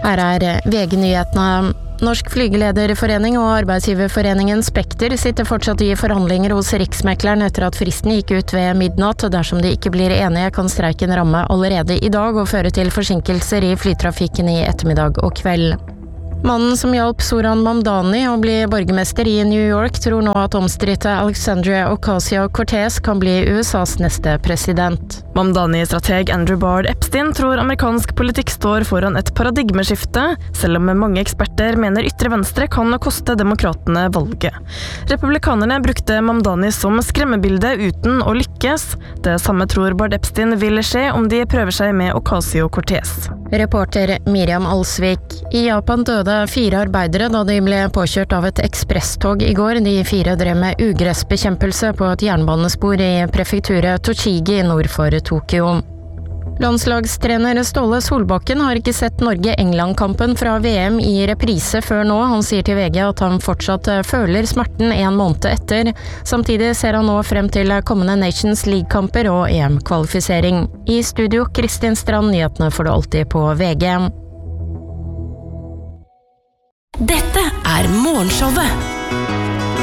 Her VG-nyhetene. Norsk Flygelederforening og Arbeidsgiverforeningen Spekter sitter fortsatt i forhandlinger hos Riksmekleren etter at fristen gikk ut ved midnatt. Dersom de ikke blir enige, kan streiken ramme allerede i dag og føre til forsinkelser i flytrafikken i ettermiddag og kveld. Mannen som hjalp Zoran Mamdani å bli borgermester i New York tror nå at omstridte Alexandria Ocasio-Cortez kan bli USAs neste president. Mamdani-strateg Andrew Bard Epstein tror amerikansk politikk står foran et paradigmeskifte, selv om mange eksperter mener ytre venstre kan koste demokratene valget. Republikanerne brukte Mamdani som skremmebilde uten å lykkes. Det samme tror Bard Epstein vil skje om de prøver seg med Ocasio-Cortez. Reporter Miriam Alsvik. I Japan døde 4 arbeidere da de ble påkjørt av et ekspresstog i går. De 4 drev med ugressbekjempelse på et jernbanespor i prefekturet Tochigi nord for Tokyo. Landslagstrener Ståle Solbakken har ikke sett Norge-England-kampen fra VM i reprise før nå. Han sier til VG at han fortsatt føler smerten 1 måned etter. Samtidig ser han nå frem til kommende Nations League-kamper og EM-kvalifisering. I studio Kristin Strand, nyhetene får du alltid på VG. Dette Morgenshowet.